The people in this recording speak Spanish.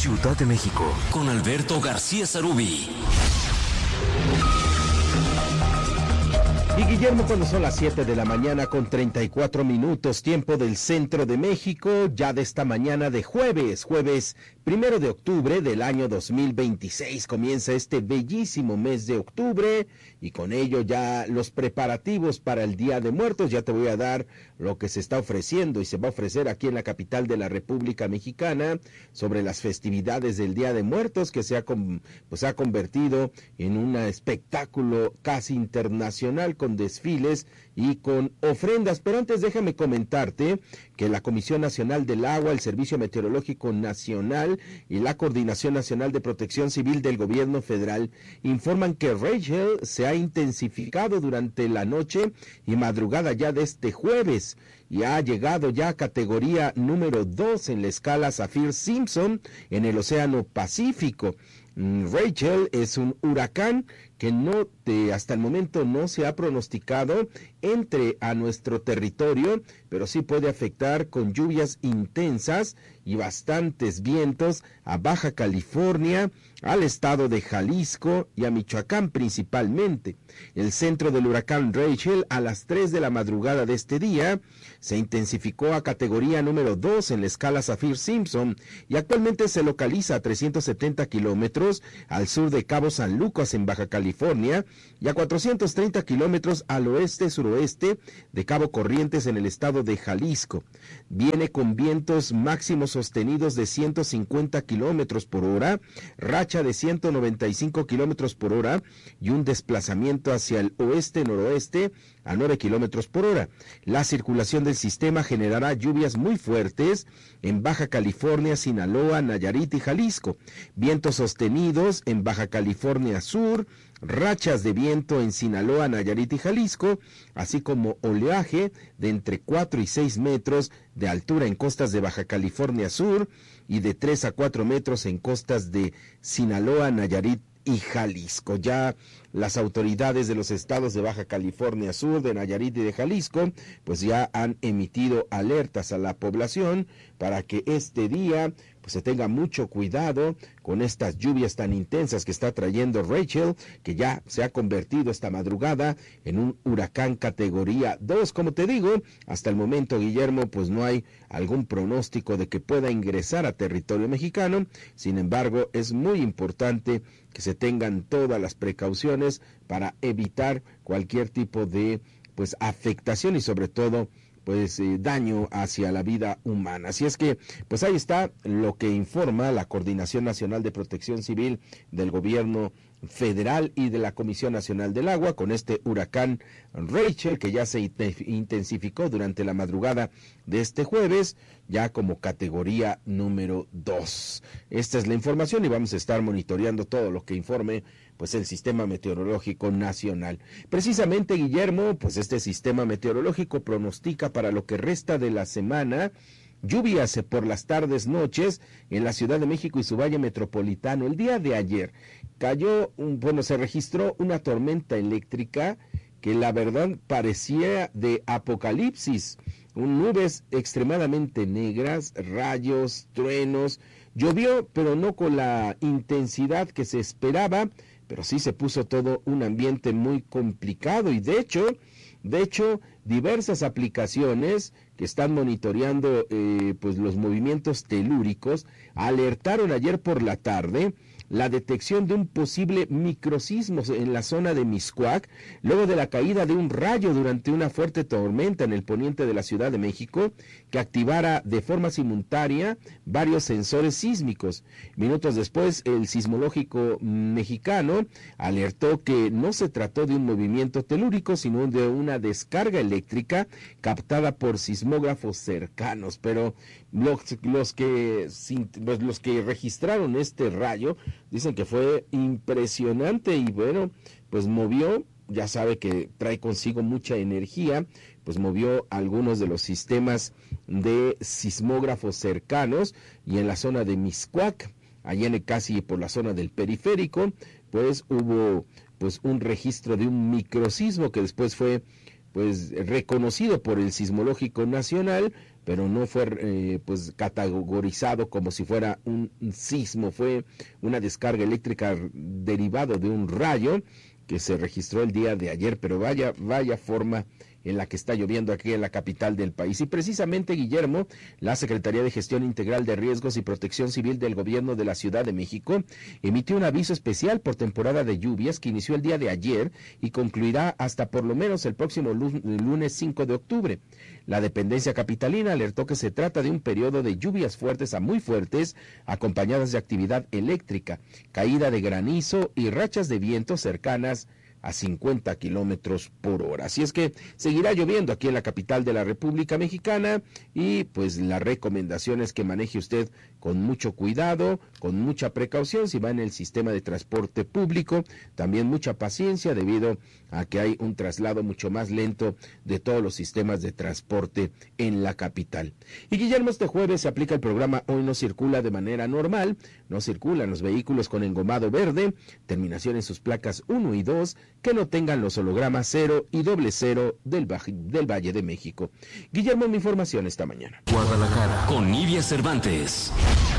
Ciudad de México, con Alberto García Sarubí. Y Guillermo, cuando son las 7 de la mañana con 34 minutos, tiempo del centro de México, ya de esta mañana de jueves 1 de octubre del año 2026, comienza este bellísimo mes de octubre y con ello ya los preparativos para el Día de Muertos. Ya te voy a dar lo que se está ofreciendo y se va a ofrecer aquí en la capital de la República Mexicana sobre las festividades del Día de Muertos, que se ha convertido en un espectáculo casi internacional con desfiles y con ofrendas. Pero antes déjame comentarte que la Comisión Nacional del Agua, el Servicio Meteorológico Nacional y la Coordinación Nacional de Protección Civil del Gobierno Federal informan que Rachel se ha intensificado durante la noche y madrugada ya de este jueves y ha llegado ya a categoría número 2 en la escala Saffir-Simpson en el Océano Pacífico. Rachel es un huracán que hasta el momento no se ha pronosticado entre a nuestro territorio, pero sí puede afectar con lluvias intensas y bastantes vientos a Baja California, al estado de Jalisco y a Michoacán principalmente. El centro del huracán Rachel a las 3 de la madrugada de este día se intensificó a categoría número 2 en la escala Saffir-Simpson y actualmente se localiza a 370 kilómetros al sur de Cabo San Lucas en Baja California y a 430 kilómetros al oeste-suroeste de Cabo Corrientes en el estado de Jalisco. Viene con vientos máximos sostenidos de 150 kilómetros por hora, racha de 195 kilómetros por hora y un desplazamiento hacia el oeste-noroeste a 9 kilómetros por hora. La circulación del sistema generará lluvias muy fuertes en Baja California, Sinaloa, Nayarit y Jalisco. Vientos sostenidos en Baja California Sur, rachas de viento en Sinaloa, Nayarit y Jalisco, así como oleaje de entre 4 y 6 metros de altura en costas de Baja California Sur y de 3 a 4 metros en costas de Sinaloa, Nayarit y Jalisco. Ya las autoridades de los estados de Baja California Sur, de Nayarit y de Jalisco, pues ya han emitido alertas a la población para que este día pues se tenga mucho cuidado con estas lluvias tan intensas que está trayendo Rachel, que ya se ha convertido esta madrugada en un huracán categoría 2. Como te digo, hasta el momento, Guillermo, pues no hay algún pronóstico de que pueda ingresar a territorio mexicano. Sin embargo, es muy importante que se tengan todas las precauciones para evitar cualquier tipo de pues afectación y sobre todo daño hacia la vida humana. Así es que, pues ahí está lo que informa la Coordinación Nacional de Protección Civil del Gobierno Federal y de la Comisión Nacional del Agua con este huracán Rachel, que ya se intensificó durante la madrugada de este jueves, ya como categoría número 2. Esta es la información y vamos a estar monitoreando todo lo que informe pues el Sistema Meteorológico Nacional. Precisamente, Guillermo, pues este sistema meteorológico pronostica para lo que resta de la semana lluvias por las tardes, noches en la Ciudad de México y su valle metropolitano. El día de ayer se registró una tormenta eléctrica que la verdad parecía de apocalipsis. Nubes extremadamente negras, rayos, truenos. Llovió, pero no con la intensidad que se esperaba, pero sí se puso todo un ambiente muy complicado y de hecho, diversas aplicaciones que están monitoreando los movimientos telúricos alertaron ayer por la tarde la detección de un posible microsismo en la zona de Mixcoac, luego de la caída de un rayo durante una fuerte tormenta en el poniente de la Ciudad de México, que activara de forma simultánea varios sensores sísmicos. Minutos después, el sismológico mexicano alertó que no se trató de un movimiento telúrico, sino de una descarga eléctrica captada por sismógrafos cercanos. Pero los que registraron este rayo dicen que fue impresionante y bueno, pues movió, ya sabe que trae consigo mucha energía, pues movió algunos de los sistemas de sismógrafos cercanos y en la zona de Mixcoac, allá casi por la zona del periférico, pues hubo pues un registro de un microsismo que después fue pues reconocido por el Sismológico Nacional pero no fue pues categorizado como si fuera un sismo, fue una descarga eléctrica derivado de un rayo que se registró el día de ayer, pero vaya forma en la que está lloviendo aquí en la capital del país. Y precisamente, Guillermo, la Secretaría de Gestión Integral de Riesgos y Protección Civil del Gobierno de la Ciudad de México emitió un aviso especial por temporada de lluvias que inició el día de ayer y concluirá hasta por lo menos el próximo lunes 5 de octubre. La dependencia capitalina alertó que se trata de un periodo de lluvias fuertes a muy fuertes, acompañadas de actividad eléctrica, caída de granizo y rachas de viento cercanas a 50 kilómetros por hora. Así es que seguirá lloviendo aquí en la capital de la República Mexicana y pues la recomendación es que maneje usted con mucho cuidado, con mucha precaución si va en el sistema de transporte público, también mucha paciencia debido a que hay un traslado mucho más lento de todos los sistemas de transporte en la capital. Y Guillermo, este jueves se aplica el programa Hoy no circula de manera normal, no circulan los vehículos con engomado verde, terminación en sus placas 1 y 2, que no tengan los hologramas 0 y 00 del Valle de México. Guillermo, mi información esta mañana. Guadalajara, con Nidia Cervantes.